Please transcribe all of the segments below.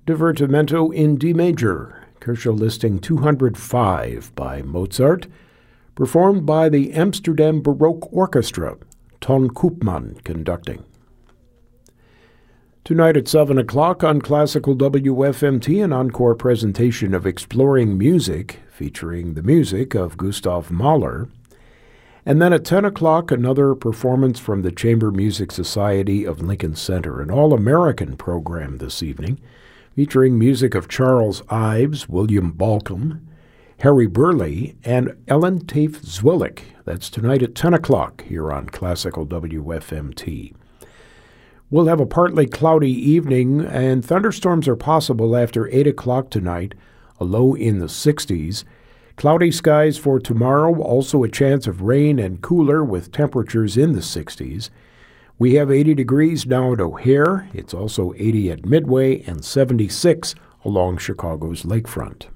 Divertimento in D major, Kershaw Listing 205 by Mozart, performed by the Amsterdam Baroque Orchestra, Ton Koopman conducting. Tonight at 7 o'clock on Classical WFMT, an encore presentation of Exploring Music, featuring the music of Gustav Mahler. And then at 10 o'clock, another performance from the Chamber Music Society of Lincoln Center, an all-American program this evening, featuring music of Charles Ives, William Balcom, Harry Burleigh, and Ellen Tafe Zwillick. That's tonight at 10 o'clock here on Classical WFMT. We'll have a partly cloudy evening, and thunderstorms are possible after 8 o'clock tonight, a low in the 60s. Cloudy skies for tomorrow, also a chance of rain and cooler with temperatures in the 60s. We have 80 degrees now at O'Hare. It's also 80 at Midway and 76 along Chicago's lakefront.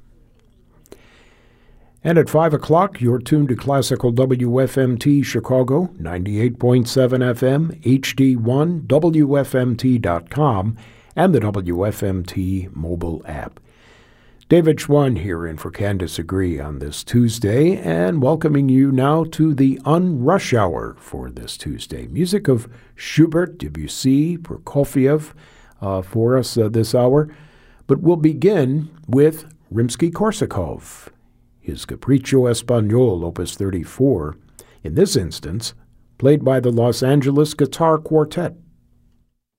And at 5 o'clock, you're tuned to Classical WFMT Chicago, 98.7 FM, HD1, WFMT.com, and the WFMT mobile app. David Schwann here in for Candace Agree on this Tuesday, and welcoming you now to the Unrush Hour for this Tuesday. Music of Schubert, Debussy, Prokofiev for us this hour. But we'll begin with Rimsky-Korsakov, his Capriccio Espagnol, Opus 34, in this instance, played by the Los Angeles Guitar Quartet.